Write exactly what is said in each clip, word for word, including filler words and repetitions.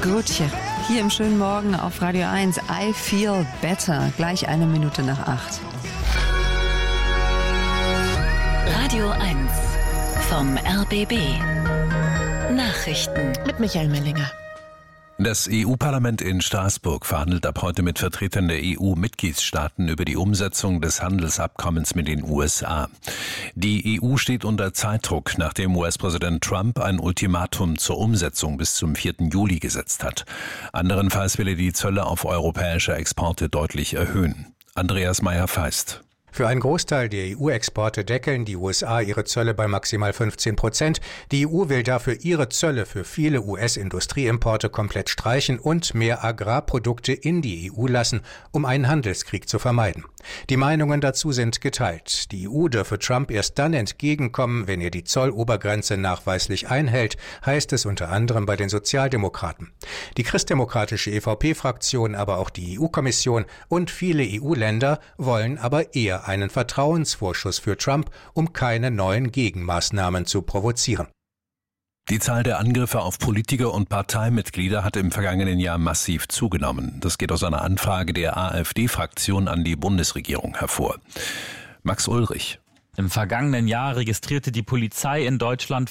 Gutje. Hier im schönen Morgen auf Radio eins. I feel better. Gleich eine Minute nach acht. Radio eins vom R B B. Nachrichten mit Michael Mellinger. Das E U-Parlament in Straßburg verhandelt ab heute mit Vertretern der E U-Mitgliedstaaten über die Umsetzung des Handelsabkommens mit den U S A. Die E U steht unter Zeitdruck, nachdem U S-Präsident Trump ein Ultimatum zur Umsetzung bis zum vierten Juli gesetzt hat. Anderenfalls will er die Zölle auf europäische Exporte deutlich erhöhen. Andreas Meyer-Feist. Für einen Großteil der E U-Exporte deckeln die U S A ihre Zölle bei maximal fünfzehn Prozent. Die E U will dafür ihre Zölle für viele U S-Industrieimporte komplett streichen und mehr Agrarprodukte in die E U lassen, um einen Handelskrieg zu vermeiden. Die Meinungen dazu sind geteilt. Die E U dürfe Trump erst dann entgegenkommen, wenn er die Zollobergrenze nachweislich einhält, heißt es unter anderem bei den Sozialdemokraten. Die christdemokratische E V P-Fraktion, aber auch die E U-Kommission und viele E U-Länder wollen aber eher einen Vertrauensvorschuss für Trump, um keine neuen Gegenmaßnahmen zu provozieren. Die Zahl der Angriffe auf Politiker und Parteimitglieder hat im vergangenen Jahr massiv zugenommen. Das geht aus einer Anfrage der AfD-Fraktion an die Bundesregierung hervor. Max Ulrich. Im vergangenen Jahr registrierte die Polizei in Deutschland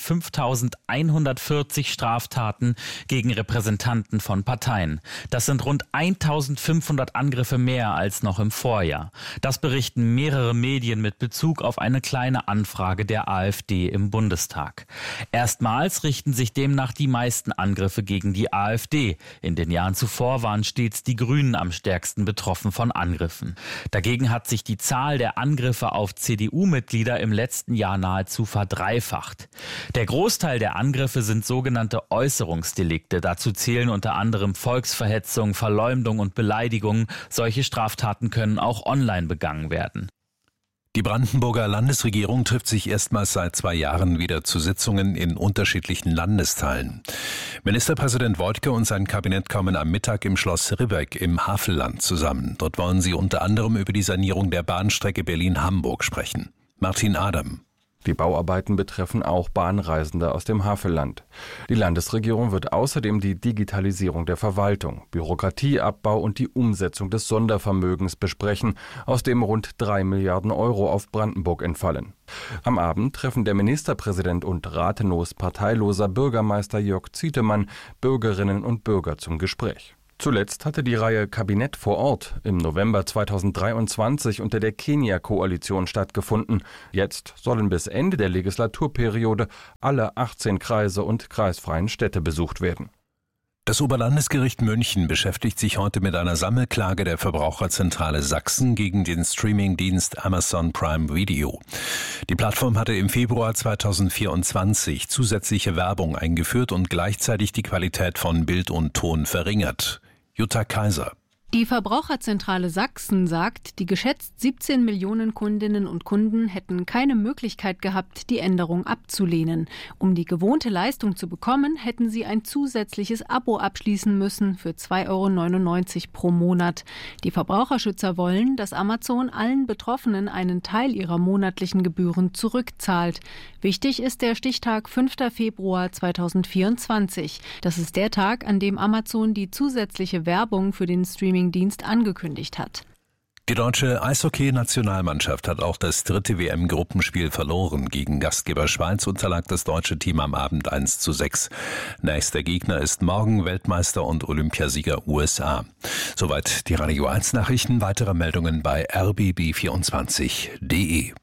fünftausendeinhundertvierzig Straftaten gegen Repräsentanten von Parteien. Das sind rund eintausendfünfhundert Angriffe mehr als noch im Vorjahr. Das berichten mehrere Medien mit Bezug auf eine kleine Anfrage der AfD im Bundestag. Erstmals richten sich demnach die meisten Angriffe gegen die AfD. In den Jahren zuvor waren stets die Grünen am stärksten betroffen von Angriffen. Dagegen hat sich die Zahl der Angriffe auf C D U-Mitglieder im letzten Jahr nahezu verdreifacht. Der Großteil der Angriffe sind sogenannte Äußerungsdelikte. Dazu zählen unter anderem Volksverhetzung, Verleumdung und Beleidigung. Solche Straftaten können auch online begangen werden. Die Brandenburger Landesregierung trifft sich erstmals seit zwei Jahren wieder zu Sitzungen in unterschiedlichen Landesteilen. Ministerpräsident Woidke und sein Kabinett kommen am Mittag im Schloss Ribbeck im Havelland zusammen. Dort wollen sie unter anderem über die Sanierung der Bahnstrecke Berlin-Hamburg sprechen. Martin Adam. Die Bauarbeiten betreffen auch Bahnreisende aus dem Havelland. Die Landesregierung wird außerdem die Digitalisierung der Verwaltung, Bürokratieabbau und die Umsetzung des Sondervermögens besprechen, aus dem rund drei Milliarden Euro auf Brandenburg entfallen. Am Abend treffen der Ministerpräsident und Rathenows parteiloser Bürgermeister Jörg Zietemann Bürgerinnen und Bürger zum Gespräch. Zuletzt hatte die Reihe Kabinett vor Ort im November zweitausenddreiundzwanzig unter der Kenia-Koalition stattgefunden. Jetzt sollen bis Ende der Legislaturperiode alle achtzehn Kreise und kreisfreien Städte besucht werden. Das Oberlandesgericht München beschäftigt sich heute mit einer Sammelklage der Verbraucherzentrale Sachsen gegen den Streamingdienst Amazon Prime Video. Die Plattform hatte im Februar zweitausendvierundzwanzig zusätzliche Werbung eingeführt und gleichzeitig die Qualität von Bild und Ton verringert. Jutta Kaiser. Die Verbraucherzentrale Sachsen sagt, die geschätzt siebzehn Millionen Kundinnen und Kunden hätten keine Möglichkeit gehabt, die Änderung abzulehnen. Um die gewohnte Leistung zu bekommen, hätten sie ein zusätzliches Abo abschließen müssen für zwei Euro neunundneunzig pro Monat. Die Verbraucherschützer wollen, dass Amazon allen Betroffenen einen Teil ihrer monatlichen Gebühren zurückzahlt. Wichtig ist der Stichtag fünfter Februar zweitausendvierundzwanzig. Das ist der Tag, an dem Amazon die zusätzliche Werbung für den Streaming Dienst angekündigt hat. Die deutsche Eishockey-Nationalmannschaft hat auch das dritte W M-Gruppenspiel verloren. Gegen Gastgeber Schweiz unterlag das deutsche Team am Abend eins zu sechs. Nächster Gegner ist morgen Weltmeister und Olympiasieger U S A. Soweit die Radio eins Nachrichten. Weitere Meldungen bei r b b vierundzwanzig punkt d e.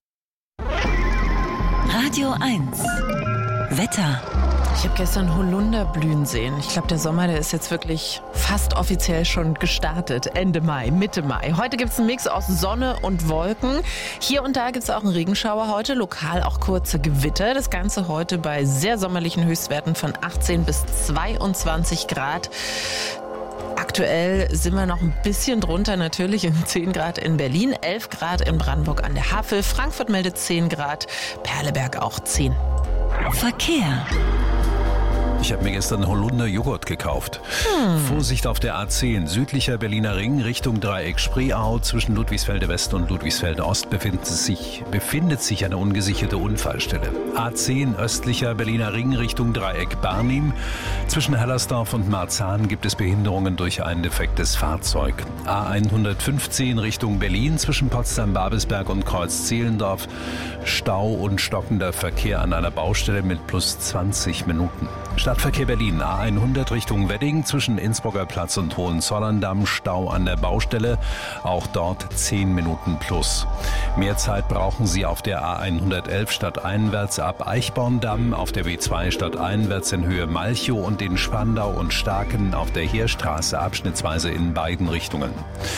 Radio eins Wetter. Ich habe gestern Holunder blühen sehen. Ich glaube, der Sommer, der ist jetzt wirklich fast offiziell schon gestartet. Ende Mai, Mitte Mai. Heute gibt es einen Mix aus Sonne und Wolken. Hier und da gibt es auch einen Regenschauer heute, lokal auch kurze Gewitter. Das Ganze heute bei sehr sommerlichen Höchstwerten von achtzehn bis zweiundzwanzig Grad. Aktuell sind wir noch ein bisschen drunter, natürlich in zehn Grad in Berlin, elf Grad in Brandenburg an der Havel, Frankfurt meldet zehn Grad, Perleberg auch zehn. Verkehr. Ich habe mir gestern Holunder Joghurt gekauft. Hm. Vorsicht auf der A zehn, südlicher Berliner Ring, Richtung Dreieck Spreeau. Zwischen Ludwigsfelde West und Ludwigsfelde Ost befindet sich, befindet sich eine ungesicherte Unfallstelle. A zehn, östlicher Berliner Ring, Richtung Dreieck Barnim. Zwischen Hellersdorf und Marzahn gibt es Behinderungen durch ein defektes Fahrzeug. A hundertfünfzehn, Richtung Berlin, zwischen Potsdam-Babelsberg und Kreuz-Zehlendorf. Stau und stockender Verkehr an einer Baustelle mit plus zwanzig Minuten. Stadtverkehr Berlin, A hundert Richtung Wedding, zwischen Innsbrucker Platz und Hohenzollern-Damm, Stau an der Baustelle, auch dort zehn Minuten plus. Mehr Zeit brauchen Sie auf der A hundertelf stadteinwärts ab Eichborn-Damm, auf der B zwei stadteinwärts in Höhe Malchow und in Spandau und Starken auf der Heerstraße abschnittsweise in beiden Richtungen.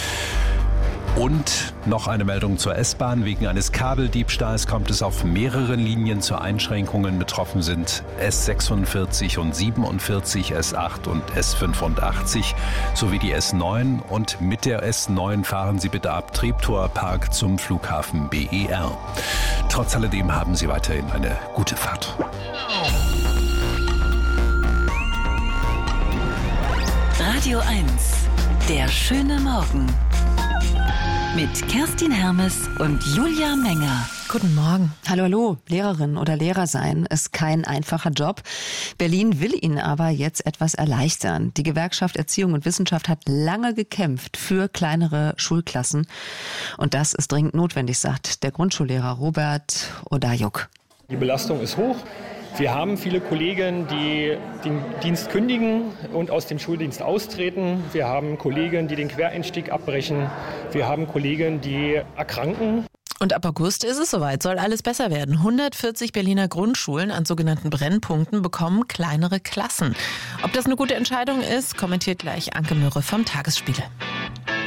Und noch eine Meldung zur S-Bahn. Wegen eines Kabeldiebstahls kommt es auf mehreren Linien zu Einschränkungen. Betroffen sind S sechsundvierzig und siebenundvierzig, S acht und S fünfundachtzig sowie die S neun. Und mit der S neun fahren Sie bitte ab Treptower Park zum Flughafen B E R. Trotz alledem haben Sie weiterhin eine gute Fahrt. Radio eins, der schöne Morgen. Mit Kerstin Hermes und Julia Menger. Guten Morgen. Hallo, hallo. Lehrerin oder Lehrer sein ist kein einfacher Job. Berlin will ihn aber jetzt etwas erleichtern. Die Gewerkschaft Erziehung und Wissenschaft hat lange gekämpft für kleinere Schulklassen. Und das ist dringend notwendig, sagt der Grundschullehrer Robert Odajuk. Die Belastung ist hoch. Wir haben viele Kollegen, die den Dienst kündigen und aus dem Schuldienst austreten. Wir haben Kollegen, die den Quereinstieg abbrechen. Wir haben Kollegen, die erkranken. Und ab August ist es soweit, soll alles besser werden. hundertvierzig Berliner Grundschulen an sogenannten Brennpunkten bekommen kleinere Klassen. Ob das eine gute Entscheidung ist, kommentiert gleich Anke Mürre vom Tagesspiegel.